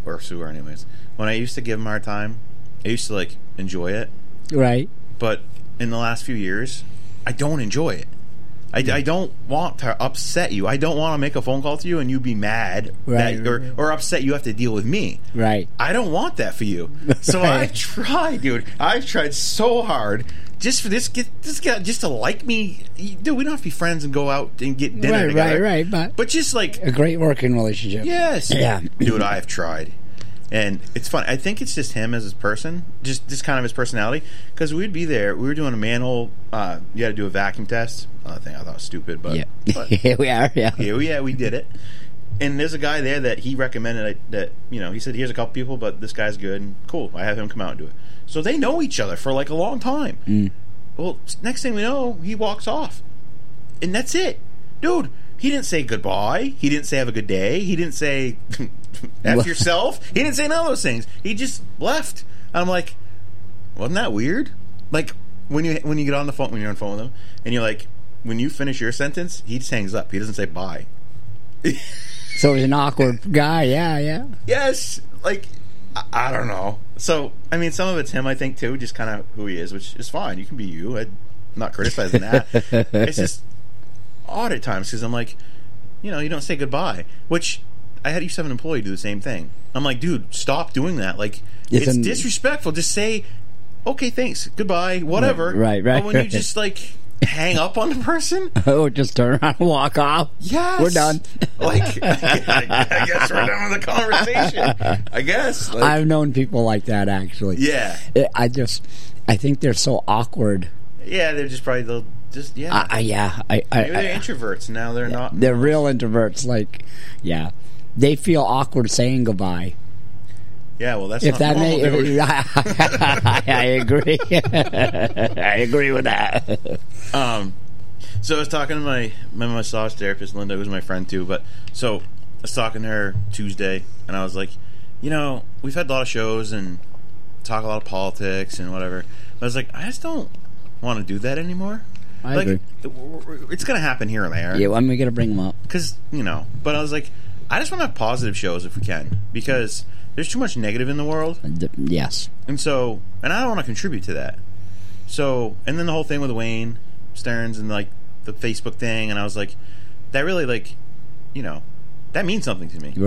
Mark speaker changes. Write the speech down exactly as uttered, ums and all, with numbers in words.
Speaker 1: or Sue, anyways. When I used to give him a hard time, I used to like enjoy it.
Speaker 2: Right.
Speaker 1: But in the last few years, I don't enjoy it. I, I don't want to upset you. I don't want to make a phone call to you and you be mad
Speaker 2: right,
Speaker 1: that, or,
Speaker 2: right.
Speaker 1: or upset you have to deal with me.
Speaker 2: Right.
Speaker 1: I don't want that for you. So
Speaker 2: Right.
Speaker 1: I tried, dude. I tried so hard just for this get this guy just to like me. Dude, we don't have to be friends and go out and get dinner
Speaker 2: Right,
Speaker 1: together.
Speaker 2: right, right. But,
Speaker 1: but just like
Speaker 2: a great working relationship.
Speaker 1: yes,
Speaker 2: Yeah.
Speaker 1: dude. I've tried. And it's fun. I think it's just him as his person, just just kind of his personality. Because we'd be there, we were doing a manhole. Uh, you had to do a vacuum test. Another thing I thought was stupid, but
Speaker 2: Yeah.
Speaker 1: but
Speaker 2: Here we are. Yeah.
Speaker 1: yeah, we, yeah, we did it. And there's a guy there that he recommended that, you know, he said, here's a couple people, but this guy's good. And cool, I have him come out and do it. So they know each other for like a long time.
Speaker 2: Mm.
Speaker 1: Well, next thing we know, he walks off. And that's it. Dude, he didn't say goodbye. He didn't say have a good day. He didn't say F yourself. He didn't say none of those things. He just left. And I'm like, wasn't that weird? Like, when you when you get on the phone, when you're on the phone with him, and you're like, when you finish your sentence, he just hangs up. He doesn't say bye.
Speaker 2: So he's an awkward guy. Yeah, yeah.
Speaker 1: Yes. Like, I, I don't know. So, I mean, some of it's him, I think, too, just kind of who he is, which is fine. You can be you. I'm not criticizing that. It's just odd at times because I'm like, you know, you don't say goodbye, which I had used to have an employee do the same thing. I'm like, dude, stop doing that. Like,
Speaker 2: It's
Speaker 1: it's
Speaker 2: an-
Speaker 1: disrespectful. Just say, okay, thanks, goodbye, whatever.
Speaker 2: Right, right, right.
Speaker 1: But when you just, like, hang up on the person,
Speaker 2: Oh, just turn around and walk off.
Speaker 1: yes.
Speaker 2: We're done.
Speaker 1: Like, I, I guess we're done with the conversation. I guess. Like,
Speaker 2: I've known people like that, actually.
Speaker 1: yeah.
Speaker 2: It- I just, I think they're so awkward.
Speaker 1: Yeah, they're just probably, they'll just, yeah.
Speaker 2: I, I, yeah. I, I,
Speaker 1: Maybe they're
Speaker 2: I-
Speaker 1: introverts. Now they're not.
Speaker 2: They're real introverts. Like, yeah. They feel awkward saying goodbye.
Speaker 1: Yeah, well, that's
Speaker 2: If
Speaker 1: not
Speaker 2: that
Speaker 1: normal,
Speaker 2: may,
Speaker 1: dude.
Speaker 2: I, I agree. I agree with that.
Speaker 1: Um, so I was talking to my my massage therapist, Linda, who's my friend too. But so I was talking to her Tuesday, and I was like, you know, we've had a lot of shows and talk a lot of politics and whatever. But I was like, I just don't want to do that anymore.
Speaker 2: I
Speaker 1: like,
Speaker 2: agree.
Speaker 1: it- it's gonna happen here and there.
Speaker 2: Yeah, when we gotta bring them up.
Speaker 1: Because, you know, but I was like, I just want to have positive shows if we can, because there's too much negative in the world.
Speaker 2: D- Yes.
Speaker 1: And so, and I don't want to contribute to that. So, and then the whole thing with Wayne Stearns and like the Facebook thing, and I was like, that really, like, you know, that means something to me.